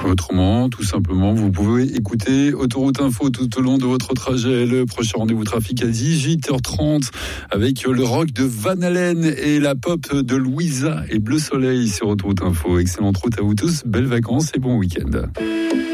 Autrement, tout simplement, vous pouvez écouter Autoroute Info tout au long de votre trajet. Le prochain rendez-vous trafic à 18h30 avec le rock de Van Halen et la pop de Louisa et Bleu Soleil sur Autoroute Info. Excellente route à vous tous, belles vacances et bon week-end.